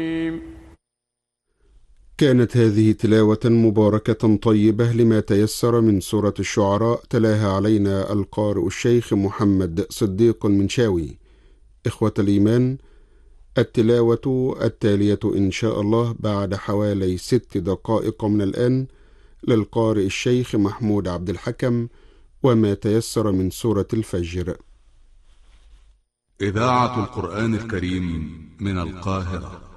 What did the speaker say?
كانت هذه تلاوة مباركة طيبة لما تيسر من سورة الشعراء، تلاها علينا القارئ الشيخ محمد صديق المنشاوي. إخوة الإيمان، التلاوة التالية إن شاء الله بعد حوالي 6 دقائق من الآن للقارئ الشيخ محمود عبد الحكم، وما تيسر من سورة الفجر. إذاعة القرآن الكريم من القاهرة.